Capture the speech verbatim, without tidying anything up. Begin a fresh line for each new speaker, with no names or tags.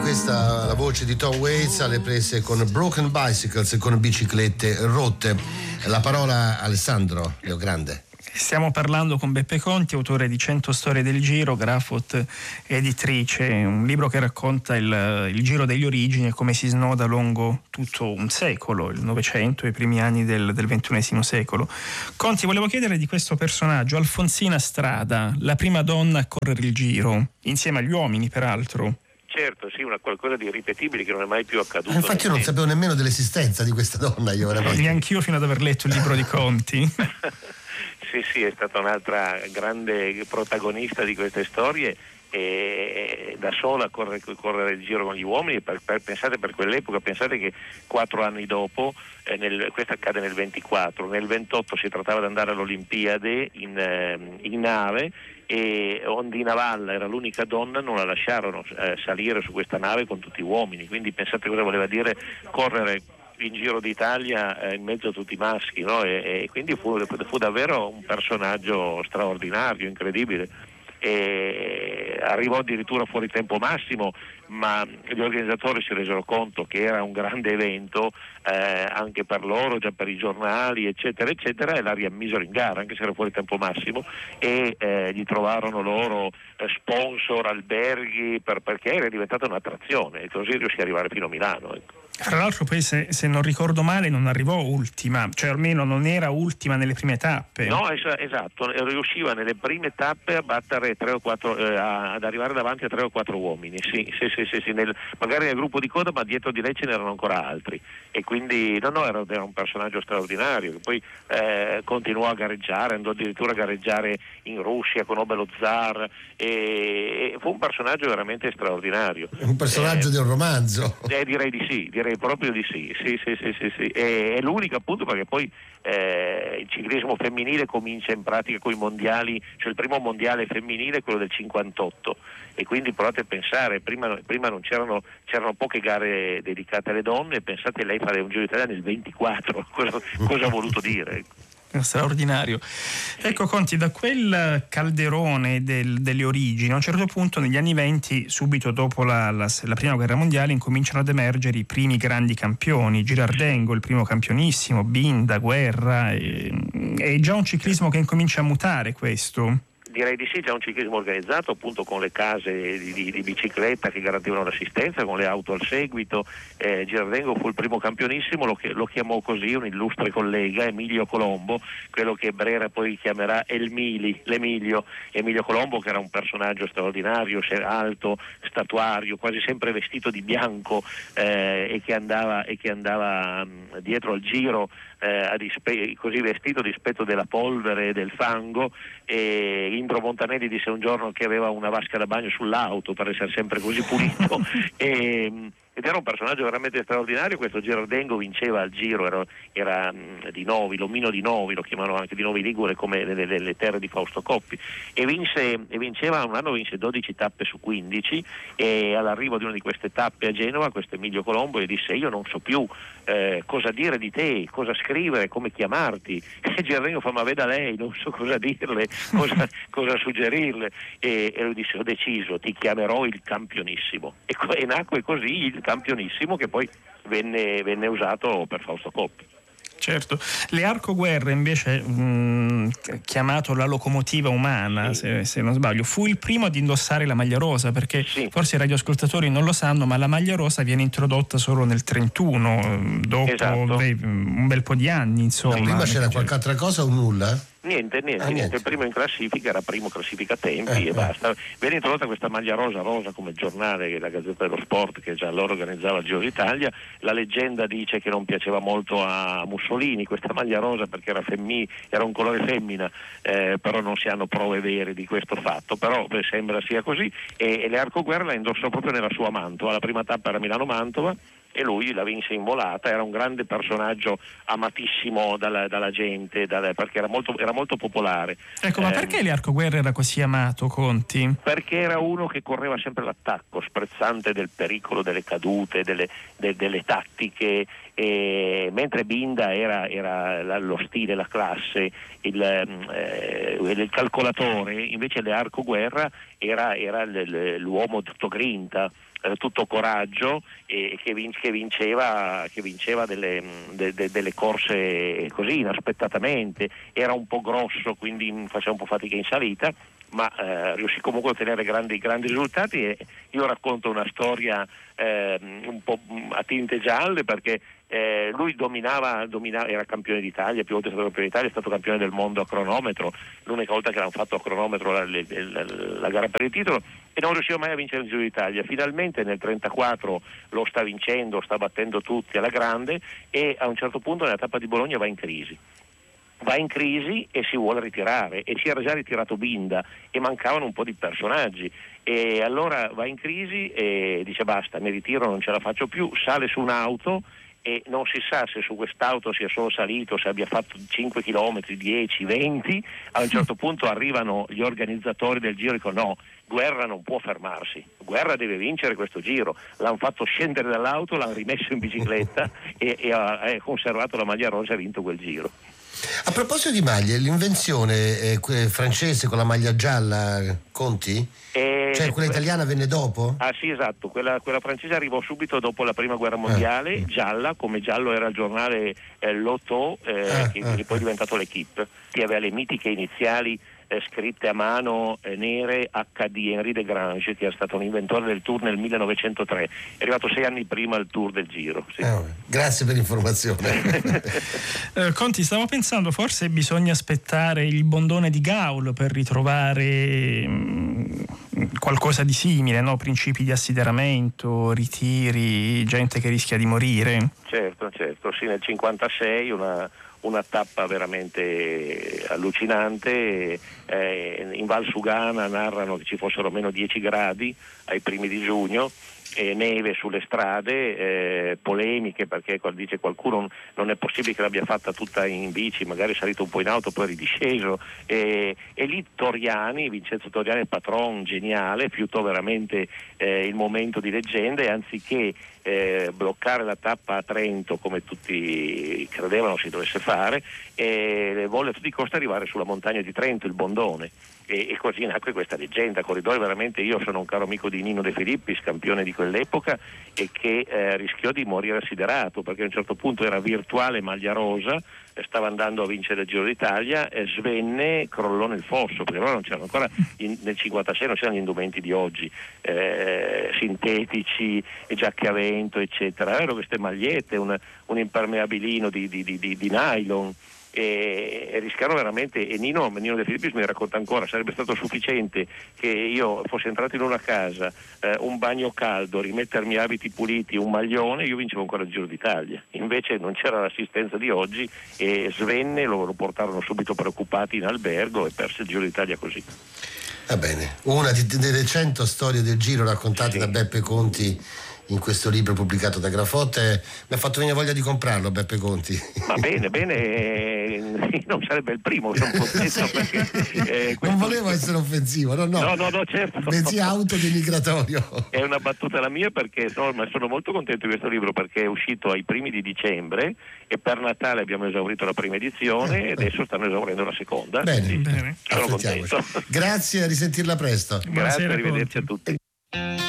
questa la voce di Tom Waits alle prese con Broken Bicycles, con biciclette rotte. La parola a Alessandro Leogrande.
Stiamo parlando con Beppe Conti, autore di cento storie del Giro, Grafot editrice, un libro che racconta il, il Giro degli origini e come si snoda lungo tutto un secolo, il Novecento e i primi anni del, del ventunesimo secolo. Conti, volevo chiedere di questo personaggio, Alfonsina Strada, la prima donna a correre il Giro, insieme agli uomini peraltro.
Certo, sì, una qualcosa di irripetibile che non è mai più accaduto.
Eh, infatti io non sapevo nemmeno dell'esistenza di questa donna, io veramente.
Neanch'io fino ad aver letto il libro di Conti.
Sì, sì, è stata un'altra grande protagonista di queste storie e da sola correre, correre il Giro con gli uomini. Per, per, pensate per quell'epoca, pensate che quattro anni dopo, eh, nel, questo accade nel ventiquattro, nel ventotto si trattava di andare all'Olimpiade in, eh, in nave e Ondina Valla era l'unica donna, non la lasciarono eh, salire su questa nave con tutti gli uomini, quindi pensate cosa voleva dire correre in Giro d'Italia eh, in mezzo a tutti i maschi, no? e, e quindi fu, fu davvero un personaggio straordinario, incredibile, e arrivò addirittura fuori tempo massimo, ma gli organizzatori si resero conto che era un grande evento eh, anche per loro, già per i giornali eccetera eccetera, e la riammisero in gara anche se era fuori tempo massimo e eh, gli trovarono loro eh, sponsor, alberghi, per, perché era diventata un'attrazione e così riuscì ad arrivare fino a Milano, ecco.
Fra l'altro poi se, se non ricordo male non arrivò ultima, cioè almeno non era ultima nelle prime tappe.
No, es- esatto, riusciva nelle prime tappe a battere tre o quattro, eh, ad arrivare davanti a tre o quattro uomini, sì, sì, sì, sì, sì nel, magari nel gruppo di coda, ma dietro di lei ce n'erano ancora altri e quindi no, no, era, era un personaggio straordinario che poi eh, continuò a gareggiare, andò addirittura a gareggiare in Russia, conobbe lo zar e, e fu un personaggio veramente straordinario.
Un personaggio eh, di un romanzo.
Eh, direi di sì, direi proprio di sì, sì, sì, sì, sì, sì. E, è l'unica appunto perché poi eh, il ciclismo femminile comincia in pratica con i mondiali, cioè il primo mondiale femminile è quello del cinquantotto e quindi provate a pensare, prima, prima non c'erano, c'erano poche gare dedicate alle donne, pensate lei fare un Giro d'Italia nel ventiquattro, cosa, cosa ha voluto dire?
Straordinario. Ecco Conti, da quel calderone del, delle origini a un certo punto negli anni venti, subito dopo la, la, la prima guerra mondiale, incominciano ad emergere i primi grandi campioni, Girardengo il primo campionissimo, Binda, Guerra, e, è già un ciclismo che incomincia a mutare questo?
Direi di sì, già un ciclismo organizzato appunto con le case di, di, di bicicletta che garantivano l'assistenza, con le auto al seguito. eh, Girardengo fu il primo campionissimo, lo, lo chiamò così un illustre collega, Emilio Colombo, quello che Brera poi chiamerà Elmili, l'Emilio. Emilio Colombo che era un personaggio straordinario, alto, statuario, quasi sempre vestito di bianco eh, e che andava, e che andava mh, dietro al Giro eh, a dispe- così vestito a dispetto della polvere e del fango. E Indro Montanelli disse un giorno che aveva una vasca da bagno sull'auto per essere sempre così pulito e, ed era un personaggio veramente straordinario. Questo Girardengo vinceva al Giro, era, era mh, di Novi, l'omino di Novi, lo chiamano anche di Novi Ligure come le, le, le terre di Fausto Coppi, e vinse e vinceva un anno vinse dodici tappe su quindici e all'arrivo di una di queste tappe a Genova questo Emilio Colombo gli disse: io non so più eh, cosa dire di te, cosa scrivere, come chiamarti. E Girardengo fa: ma veda lei, non so cosa dirle, cosa, cosa suggerirle, e, e lui disse: ho deciso, ti chiamerò il campionissimo, e, e nacque così il campionissimo che poi venne, venne usato per Fausto Coppi.
Certo, Learco Guerra invece mh, chiamato la locomotiva umana,
sì.
se, se non sbaglio, fu il primo ad indossare la maglia rosa, perché
sì.
forse i radioascoltatori non lo sanno, ma la maglia rosa viene introdotta solo nel trentuno, dopo
esatto.
beh, un bel po' di anni, insomma.
Ma prima c'era qualche altra cosa o nulla?
Niente, niente,
ah,
niente,
niente.
Il primo in classifica era primo classifica tempi
eh,
e
eh.
basta. Venne introdotta questa maglia rosa, rosa come giornale, che è la Gazzetta dello Sport, che già allora organizzava il Giro d'Italia. La leggenda dice che non piaceva molto a Mussolini questa maglia rosa perché era, femmi- era un colore femmina, eh, però non si hanno prove vere di questo fatto, però beh, sembra sia così. E, e Learco Guerra la indossò proprio nella sua Mantova, la prima tappa era Milano-Mantova e lui la vinse in volata. Era un grande personaggio amatissimo dalla, dalla gente, dalla, perché era molto, era molto popolare.
Ecco, ma
eh,
perché Learco Guerra era così amato, Conti?
Perché era uno che correva sempre l'attacco, sprezzante del pericolo, delle cadute, delle, de, delle tattiche, e, mentre Binda era, era lo stile, la classe, il, eh, il calcolatore, invece Learco Guerra era, era l'uomo tutto grinta. eh, tutto coraggio e che, vin- che vinceva, che vinceva delle, de- de- delle corse così inaspettatamente. Era un po' grosso, quindi faceva un po' fatica in salita, ma eh, riuscì comunque a ottenere grandi, grandi risultati. E io racconto una storia eh, un po' a tinte gialle, perché eh, lui dominava, dominava, era campione d'Italia, più volte è stato campione d'Italia, è stato campione del mondo a cronometro, l'unica volta che l'hanno fatto a cronometro la, la, la, la gara per il titolo, e non riusciva mai a vincere il Giro d'Italia. Finalmente nel trentaquattro lo sta vincendo, sta battendo tutti alla grande, e a un certo punto nella tappa di Bologna va in crisi. Va in crisi e si vuole ritirare, e si era già ritirato Binda e mancavano un po' di personaggi, e allora va in crisi e dice basta, mi ritiro, non ce la faccio più. Sale su un'auto e non si sa se su quest'auto sia solo salito, se abbia fatto cinque chilometri, dieci, venti. A un certo punto arrivano gli organizzatori del Giro e dicono no, Guerra non può fermarsi, Guerra deve vincere questo Giro. L'hanno fatto scendere dall'auto, l'hanno rimesso in bicicletta e, e ha, ha conservato la maglia rosa e ha vinto quel Giro.
A proposito di maglie, l'invenzione eh, que- francese con la maglia gialla, Conti?
E
Cioè quella italiana venne dopo?
Ah sì, esatto, quella, quella francese arrivò subito dopo la prima guerra mondiale,
ah.
gialla, come giallo era il giornale eh, L'Auto, eh,
ah,
che,
ah,
che poi è diventato l'Equipe, che aveva le mitiche iniziali eh, scritte a mano eh, nere acca di Henri de Grange, che era stato un inventore del Tour nel millenovecentotre, è arrivato sei anni prima al Tour del Giro. Sì.
Eh, grazie per l'informazione.
eh, Conti, stavo pensando, forse bisogna aspettare il bondone di Gaul per ritrovare mh, qualcosa di simile, no? Principi di assideramento, ritiri, gente che rischia di morire.
Certo, certo, sì, nel cinquantasei una, una tappa veramente allucinante, eh, in Val Sugana narrano che ci fossero meno dieci gradi ai primi di giugno, e neve sulle strade, eh, polemiche perché dice qualcuno non è possibile che l'abbia fatta tutta in bici, magari è salito un po' in auto poi è ridisceso, e, e lì Toriani, Vincenzo Toriani, il patron geniale, fiutò veramente eh, il momento di leggenda, e anziché eh, bloccare la tappa a Trento come tutti credevano si dovesse fare, e volle a tutti i costi arrivare sulla montagna di Trento, il Bondone. E, e così nacque questa leggenda. Corridoi, veramente, io sono un caro amico di Nino De Filippis, campione di quell'epoca, e che eh, rischiò di morire assiderato perché a un certo punto era virtuale maglia rosa, stava andando a vincere il Giro d'Italia, eh, svenne, crollò nel fosso, perché allora non c'erano ancora in, nel cinquantasei non c'erano gli indumenti di oggi, eh, sintetici, giacche a vento eccetera, erano queste magliette, un, un impermeabilino di, di, di, di, di nylon, e, e rischiarono veramente. E Nino, Nino De Filippis mi racconta ancora, sarebbe stato sufficiente che io fossi entrato in una casa, eh, un bagno caldo, rimettermi abiti puliti, un maglione, io vincevo ancora il Giro d'Italia. Invece non c'era l'assistenza di oggi e svenne, lo, lo portarono subito preoccupati in albergo e perse il Giro d'Italia così.
Va bene, una delle cento storie del Giro raccontate sì. da Beppe Conti in questo libro pubblicato da Grafotte. Mi ha fatto venire voglia di comprarlo, Beppe Conti.
Va bene, bene, non sarebbe il primo, sono contento perché eh, questo...
non volevo essere offensivo, no, no,
no, no, no certo,
bensì autodenigratorio.
È una battuta la mia, perché no, ma sono molto contento di questo libro perché è uscito ai primi di dicembre e per Natale abbiamo esaurito la prima edizione e adesso stanno esaurendo la seconda.
Bene,
sì,
bene.
Sono contento.
Grazie, a risentirla presto.
Grazie, arrivederci a tutti.